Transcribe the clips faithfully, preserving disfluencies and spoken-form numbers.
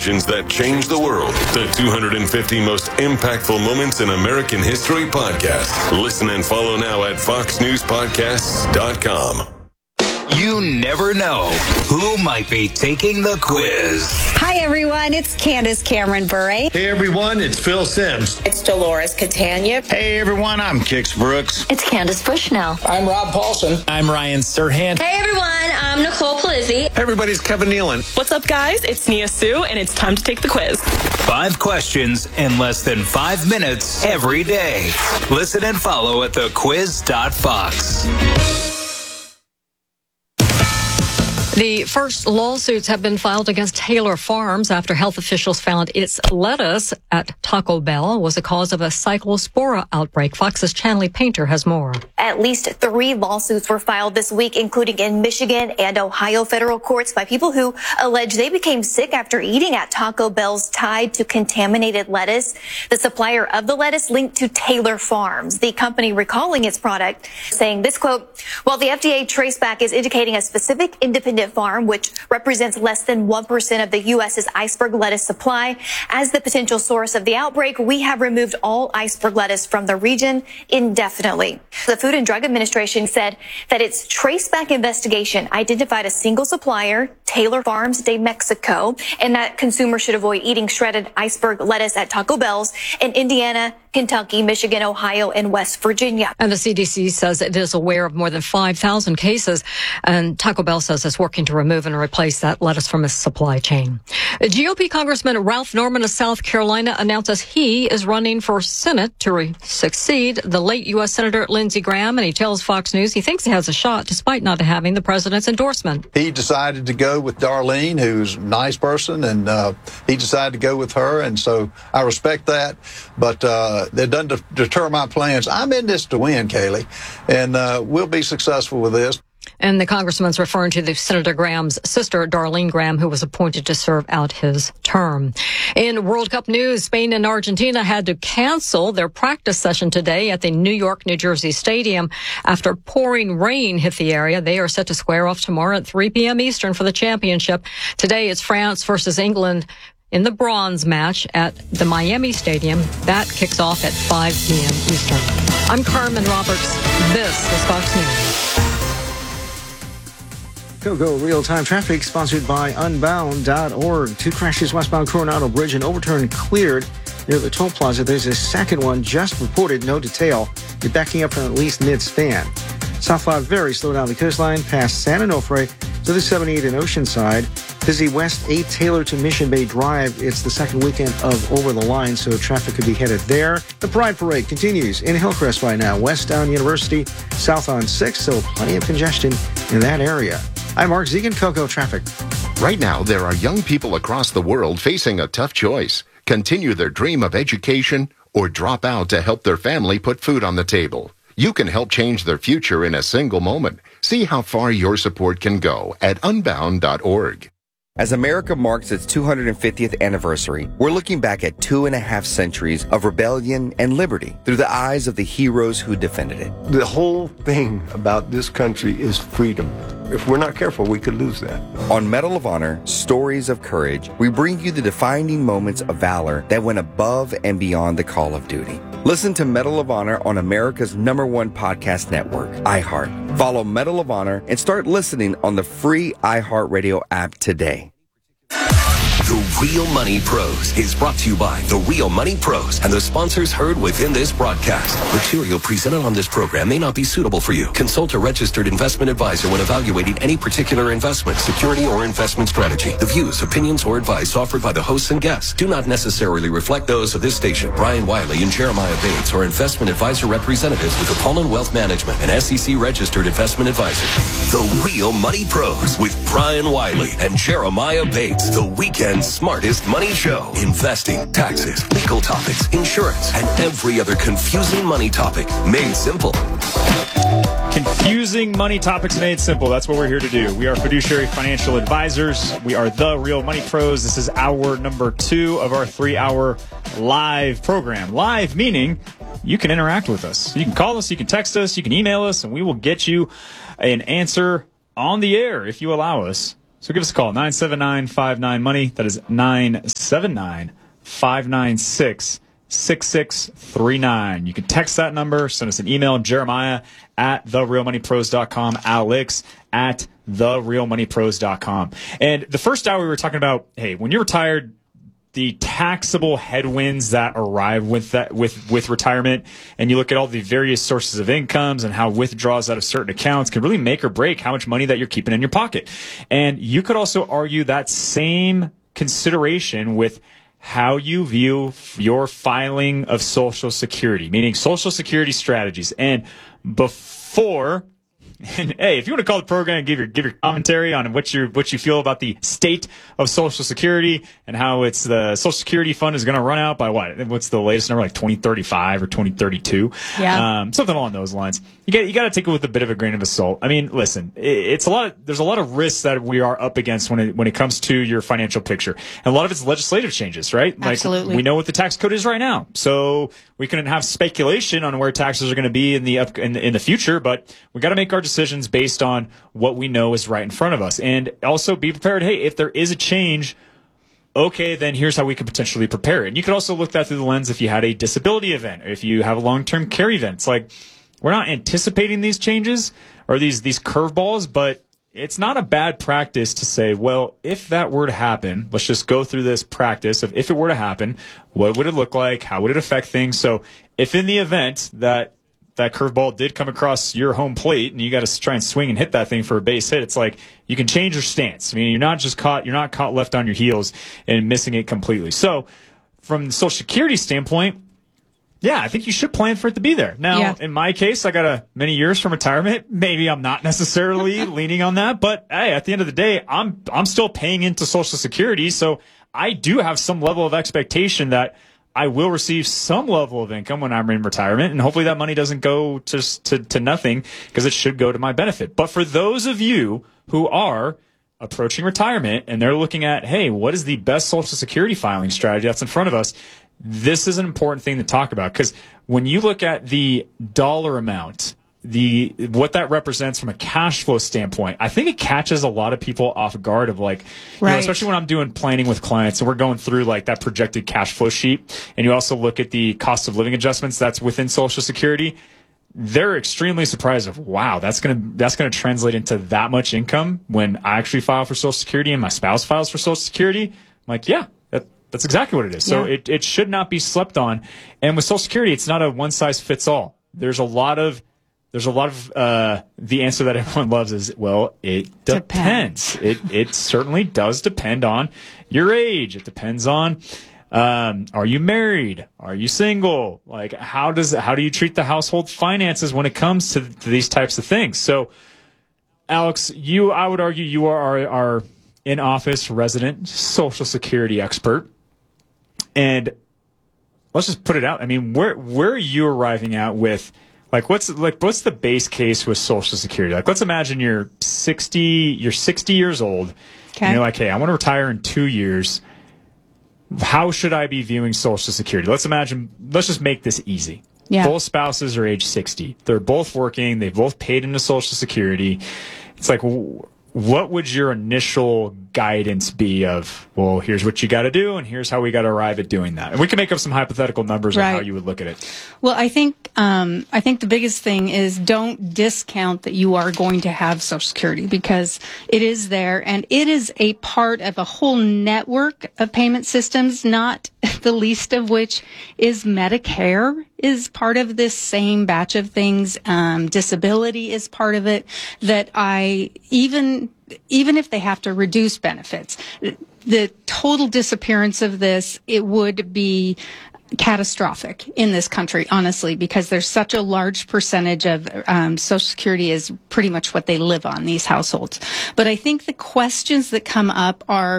conversations that change the world. The two hundred fifty most impactful moments in American history podcast. Listen and follow now at fox news podcasts dot com. You never know who might be taking the quiz. Hi, everyone. It's Candace Cameron Bure. Hey, everyone. It's Phil Sims. It's Dolores Catania. Hey, everyone. I'm Kix Brooks. It's Candace Bushnell. I'm Rob Paulson. I'm Ryan Serhant. Hey, everyone. I'm Nicole Palizzi. Hey, everybody. It's Kevin Nealon. What's up, guys? It's Nia Sue, and it's time to take the quiz. Five questions in less than five minutes every day. Listen and follow at the quiz dot fox. The first lawsuits have been filed against Taylor Farms after health officials found its lettuce at Taco Bell was a cause of a cyclospora outbreak. Fox's Chanley Painter has more. At least three lawsuits were filed this week, including in Michigan and Ohio federal courts by people who allege they became sick after eating at Taco Bell's tied to contaminated lettuce. The supplier of the lettuce linked to Taylor Farms, the company recalling its product, saying this quote, while the F D A traceback is indicating a specific independent farm, which represents less than one percent of the U S's iceberg lettuce supply, as the potential source of the outbreak, we have removed all iceberg lettuce from the region indefinitely. The Food and Drug Administration said that its traceback investigation identified a single supplier, Taylor Farms de Mexico, and that consumers should avoid eating shredded iceberg lettuce at Taco Bell's in Indiana, Kentucky, Michigan, Ohio, and West Virginia. And the C D C says it is aware of more than five thousand cases, and Taco Bell says it's working to remove and replace that lettuce from its supply chain. G O P Congressman Ralph Norman of South Carolina announces he is running for Senate to re- succeed the late U S Senator Lindsey Graham, and he tells Fox News he thinks he has a shot despite not having the president's endorsement. He decided to go with Darlene, who's a nice person, and uh, he decided to go with her, and so I respect that, but uh, that doesn't de- deter my plans. I'm in this to win, Kaylee, and uh, we'll be successful with this. And the congressman's referring to the Senator Graham's sister, Darlene Graham, who was appointed to serve out his term. In World Cup news, Spain and Argentina had to cancel their practice session today at the New York, New Jersey Stadium after pouring rain hit the area. They are set to square off tomorrow at three p.m. Eastern for the championship. Today it's France versus England in the bronze match at the Miami Stadium. That kicks off at five p.m. Eastern. I'm Carmen Roberts. This is Fox News. Go-Go real-time traffic sponsored by unbound dot org. Two crashes westbound Coronado Bridge and overturn cleared near the toll plaza. There's a second one just reported, no detail. You're backing up from at least mid-span. Southbound very slow down the coastline past San Onofre to the seventy-eight in Oceanside. Busy west eight Taylor to Mission Bay Drive. It's the second weekend of Over the Line, so traffic could be headed there. The Pride Parade continues in Hillcrest right now. West down University, south on six, so plenty of congestion in that area. I'm Mark Zegan, Coco Traffic. Right now, there are young people across the world facing a tough choice. Continue their dream of education or drop out to help their family put food on the table. You can help change their future in a single moment. See how far your support can go at unbound dot org. As America marks its two hundred fiftieth anniversary, we're looking back at two and a half centuries of rebellion and liberty through the eyes of the heroes who defended it. The whole thing about this country is freedom. If we're not careful, we could lose that. On Medal of Honor, Stories of Courage, we bring you the defining moments of valor that went above and beyond the call of duty. Listen to Medal of Honor on America's number one podcast network, iHeart. Follow Medal of Honor and start listening on the free iHeartRadio app today. The Real Money Pros is brought to you by The Real Money Pros and the sponsors heard within this broadcast. Material presented on this program may not be suitable for you. Consult a registered investment advisor when evaluating any particular investment, security, or investment strategy. The views, opinions, or advice offered by the hosts and guests do not necessarily reflect those of this station. Brian Wiley and Jeremiah Bates are investment advisor representatives with Apollon Wealth Management, an S E C registered investment advisor. The Real Money Pros with Brian Wiley and Jeremiah Bates. The weekend smartest money show. Investing, taxes, legal topics, insurance, and every other confusing money topic made simple. Confusing money topics made simple. That's what we're here to do. We are fiduciary financial advisors. We are the Real Money Pros. This is hour number two of our three-hour live program. Live meaning you can interact with us. You can call us, you can text us, you can email us, and we will get you an answer on the air if you allow us. So give us a call, nine seven nine, five nine, money. That is nine seven nine, five nine six, six six three nine. You can text that number, send us an email, Jeremiah at the real money pros dot com, Alex at the real money pros dot com. And the first hour we were talking about, hey, when you're retired, the taxable headwinds that arrive with that with with retirement, and you look at all the various sources of incomes and how withdrawals out of certain accounts can really make or break how much money that you're keeping in your pocket. And you could also argue that same consideration with how you view your filing of Social Security, meaning Social Security strategies. And before And hey, if you want to call the program and give your give your commentary on what you what you feel about the state of Social Security and how it's the Social Security fund is going to run out by what? What's the latest number? Like twenty thirty-five or twenty thirty-two? Yeah, um, something along those lines. You got you got to take it with a bit of a grain of salt. I mean, listen, it, it's a lot. Of, there's a lot of risks that we are up against when it when it comes to your financial picture, and a lot of it's legislative changes, right? Absolutely. Like, we know what the tax code is right now, so we can have speculation on where taxes are going to be in the up in, in the future, but we got to make our decisions based on what we know is right in front of us. And also be prepared, hey, if there is a change, okay, then here's how we could potentially prepare it. And you could also look that through the lens if you had a disability event, or if you have a long-term care event. It's like, we're not anticipating these changes or these, these curveballs, but it's not a bad practice to say, well, if that were to happen, let's just go through this practice of if it were to happen, what would it look like? How would it affect things? So if in the event that that curveball did come across your home plate and you got to try and swing and hit that thing for a base hit, it's like you can change your stance. I mean, you're not just caught, you're not caught left on your heels and missing it completely. So from the Social Security standpoint, yeah, I think you should plan for it to be there. Now, yeah. In my case, I got a many years from retirement. Maybe I'm not necessarily leaning on that, but hey, at the end of the day, I'm I'm still paying into Social Security, so I do have some level of expectation that I will receive some level of income when I'm in retirement, and hopefully that money doesn't go to to, to nothing, because it should go to my benefit. But for those of you who are approaching retirement and they're looking at, hey, what is the best Social Security filing strategy that's in front of us? This is an important thing to talk about, because when you look at the dollar amount, the what that represents from a cash flow standpoint, I think it catches a lot of people off guard of like, right. You know, especially when I'm doing planning with clients and we're going through like that projected cash flow sheet, and you also look at the cost of living adjustments that's within Social Security. They're extremely surprised of, wow, that's gonna that's gonna translate into that much income when I actually file for Social Security and my spouse files for Social Security. I'm like, yeah. That's exactly what it is. So yeah. it, it should not be slept on. And with Social Security, it's not a one size fits all. There's a lot of there's a lot of uh, the answer that everyone loves is, well, it depends. depends. It it certainly does depend on your age. It depends on um, are you married? Are you single? Like how does how do you treat the household finances when it comes to, to these types of things? So, Alex, you I would argue you are our, our in-office resident Social Security expert. And let's just put it out. I mean, where where are you arriving at with, like, what's like what's the base case with Social Security? Like, let's imagine you're sixty, you're sixty years old, okay. And you're like, hey, I want to retire in two years. How should I be viewing Social Security? Let's imagine. Let's just make this easy. Yeah. Both spouses are age sixty. They're both working. They both paid into Social Security. It's like, what would your initial guidance be of, well, here's what you got to do, and here's how we got to arrive at doing that? And we can make up some hypothetical numbers right. on how you would look at it. Well, I think um, I think the biggest thing is don't discount that you are going to have Social Security, because it is there, and it is a part of a whole network of payment systems, not the least of which is Medicare is part of this same batch of things. Um, disability is part of it. That I even even if they have to reduce benefits, the total disappearance of this, it would be catastrophic in this country, honestly, because there's such a large percentage of um, Social Security is pretty much what they live on, these households. But I think the questions that come up are,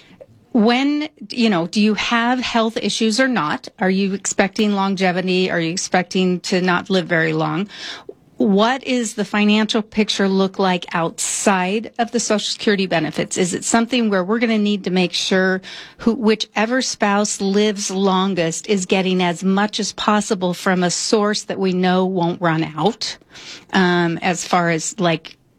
when, you know, do you have health issues or not? Are you expecting longevity? Are you expecting to not live very long? What is the financial picture look like outside of the Social Security benefits? Is it something where we're going to need to make sure who, whichever spouse lives longest is getting as much as possible from a source that we know won't run out, um, as far as like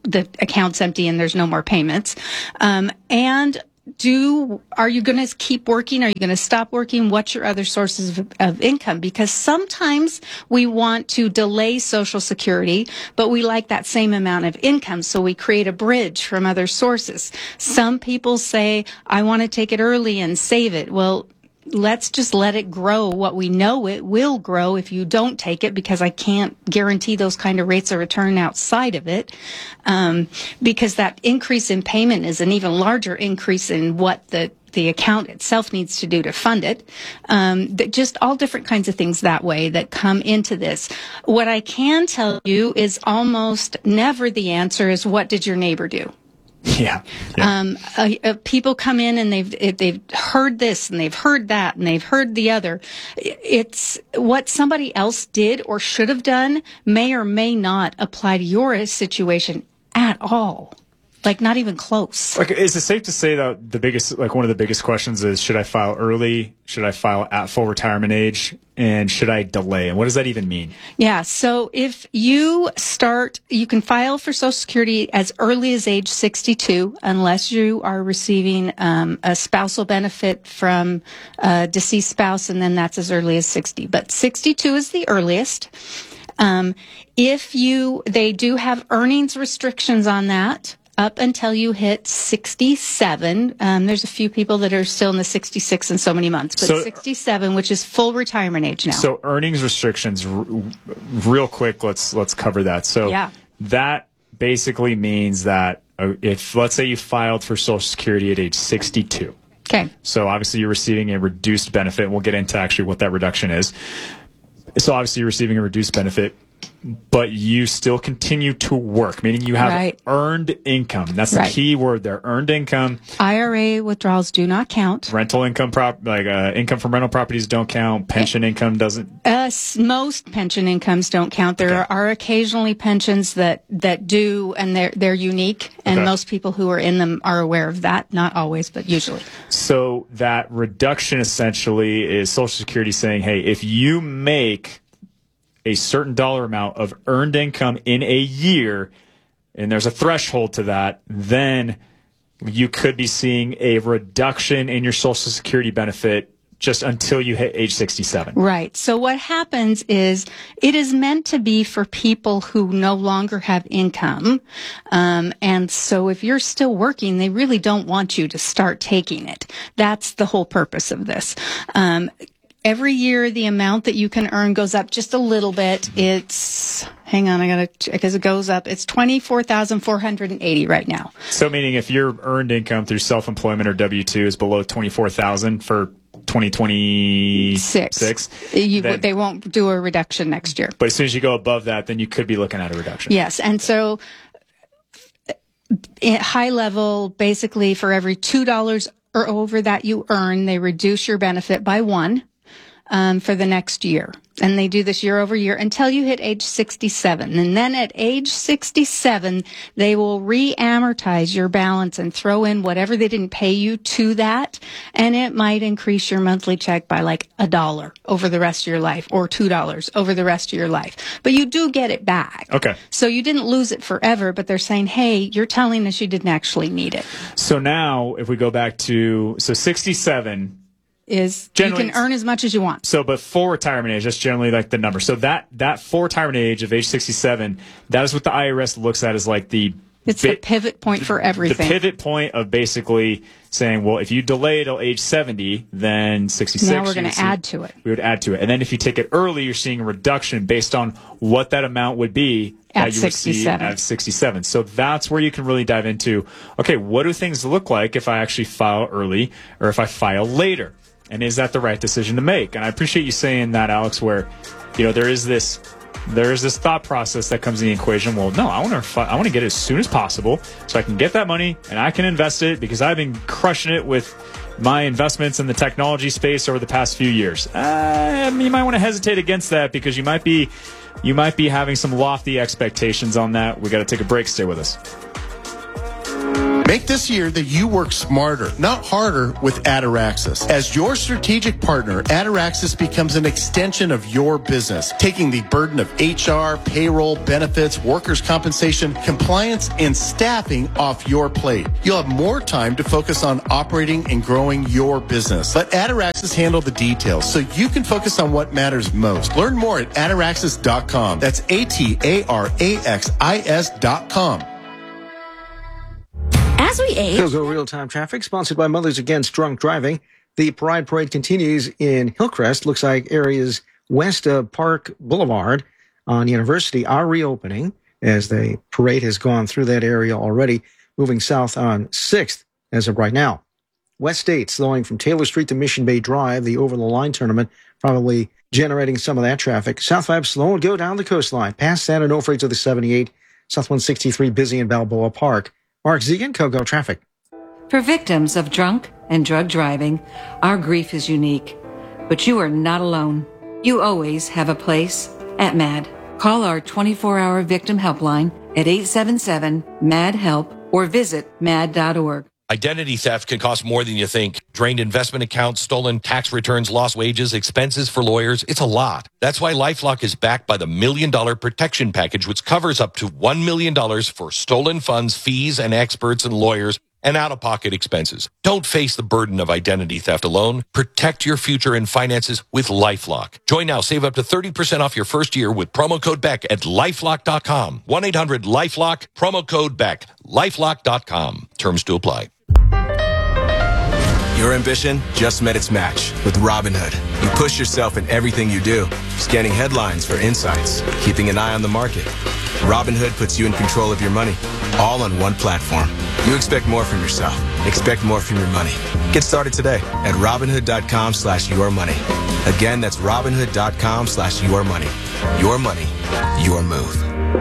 the account's empty and there's no more payments. Um, and do, are you going to keep working? Are you going to stop working? What's your other sources of, of income? Because sometimes we want to delay Social Security, but we like that same amount of income. So we create a bridge from other sources. Some people say, I want to take it early and save it. Well, let's just let it grow. What we know it will grow if you don't take it, because I can't guarantee those kind of rates of return outside of it. Um, because that increase in payment is an even larger increase in what the the account itself needs to do to fund it. Um, that just all different kinds of things that way that come into this. What I can tell you is almost never the answer is, what did your neighbor do? Yeah. yeah. Um, uh, uh, people come in and they've they've heard this and they've heard that and they've heard the other. It's what somebody else did or should have done may or may not apply to your situation at all. Like, not even close. Like, is it safe to say that the biggest, like one of the biggest questions is, should I file early? Should I file at full retirement age? And should I delay? And what does that even mean? Yeah. So if you start, you can file for Social Security as early as age sixty-two, unless you are receiving um, a spousal benefit from a deceased spouse, and then that's as early as sixty. But sixty-two is the earliest. Um, if you, they do have earnings restrictions on that up until you hit sixty-seven. Um, there's a few people that are still in the sixty-six and so many months, but so, sixty-seven, which is full retirement age now. So earnings restrictions, r- real quick, let's let's cover that. So yeah. that basically means that uh, if, let's say you filed for Social Security at age sixty-two. Okay. So obviously you're receiving a reduced benefit, and we'll get into actually what that reduction is. So obviously you're receiving a reduced benefit, but you still continue to work, meaning you have right. earned income. That's the right. key word there, earned income. I R A withdrawals do not count. Rental income, prop, like uh, income from rental properties don't count. Pension okay. income doesn't. Uh, most pension incomes don't count. There okay. are occasionally pensions that, that do, and they're, they're unique, and okay. most people who are in them are aware of that. Not always, but usually. So that reduction essentially is Social Security saying, hey, if you make a certain dollar amount of earned income in a year, and there's a threshold to that, then you could be seeing a reduction in your Social Security benefit just until you hit age sixty-seven. Right. So what happens is it is meant to be for people who no longer have income. Um, and so if you're still working, they really don't want you to start taking it. That's the whole purpose of this. Um, Every year, the amount that you can earn goes up just a little bit. It's, hang on, I gotta, because it goes up. It's twenty-four thousand four hundred eighty right now. So meaning if your earned income through self-employment or W two is below twenty-four thousand for twenty twenty-six, Six. You, then, they won't do a reduction next year. But as soon as you go above that, then you could be looking at a reduction. Yes. And so at high level, basically for every two dollars or over that you earn, they reduce your benefit by one. Um, for the next year. And they do this year over year until you hit age sixty-seven. And then at age sixty-seven, they will re-amortize your balance and throw in whatever they didn't pay you to that. And it might increase your monthly check by like a dollar over the rest of your life, or two dollars over the rest of your life. But you do get it back. Okay. So you didn't lose it forever, but they're saying, hey, you're telling us you didn't actually need it. So now if we go back to, so sixty-seven, is generally, you can earn as much as you want. So, but full retirement age, that's generally like the number. So that, that full retirement age of age sixty-seven, that is what the I R S looks at as like the... It's bi- the pivot point for everything. The pivot point of basically saying, well, if you delay till age seventy, then sixty-six... Now we're going to add to it. We would add to it. And then if you take it early, you're seeing a reduction based on what that amount would be at that you sixty-seven. Would see at sixty-seven. So that's where you can really dive into, okay, what do things look like if I actually file early or if I file later? And is that the right decision to make? And I appreciate you saying that, Alex, where, you know, there is this, there is this thought process that comes in the equation. Well, no, I want to, I want to get it as soon as possible so I can get that money and I can invest it because I've been crushing it with my investments in the technology space over the past few years. Uh, you might want to hesitate against that because you might be, you might be having some lofty expectations on that. We got to take a break. Stay with us. Make this year that you work smarter, not harder, with Ataraxis. As your strategic partner, Ataraxis becomes an extension of your business, taking the burden of H R, payroll, benefits, workers' compensation, compliance, and staffing off your plate. You'll have more time to focus on operating and growing your business. Let Ataraxis handle the details so you can focus on what matters most. Learn more at ataraxis dot com. That's A T A R A X I S dot com. As we age. Go real-time traffic, sponsored by Mothers Against Drunk Driving. The Pride Parade continues in Hillcrest. Looks like areas west of Park Boulevard on University are reopening as the parade has gone through that area already, moving south on sixth as of right now. West State slowing from Taylor Street to Mission Bay Drive, the over-the-line tournament, probably generating some of that traffic. South five slow and go down the coastline, past San Onofre to the seventy-eight, South one sixty-three busy in Balboa Park. Mark Zegan, Kogo Traffic. For victims of drunk and drug driving, our grief is unique. But you are not alone. You always have a place at MAD. Call our twenty-four hour victim helpline at eight seven seven, M A D, HELP or visit mad dot org. Identity theft can cost more than you think. Drained investment accounts, stolen tax returns, lost wages, expenses for lawyers. It's a lot. That's why LifeLock is backed by the Million Dollar Protection Package, which covers up to one million dollars for stolen funds, fees, and experts and lawyers, and out-of-pocket expenses. Don't face the burden of identity theft alone. Protect your future and finances with LifeLock. Join now. Save up to thirty percent off your first year with promo code Beck at lifelock dot com. one eight hundred LifeLock, promo code Beck. lifelock dot com. Terms to apply. Your ambition just met its match with Robinhood. You push yourself in everything you do, scanning headlines for insights, keeping an eye on the market. Robinhood puts you in control of your money, all on one platform. You expect more from yourself. Expect more from your money. Get started today at Robinhood dot com slash your money. Again, that's Robinhood dot com slash your money. Your money, your move.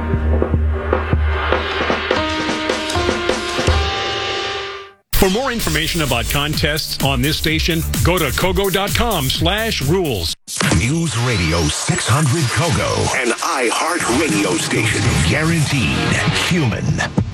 For more information about contests on this station, go to kogo dot com slash rules. News Radio six hundred Kogo, an iHeart radio station. Guaranteed human.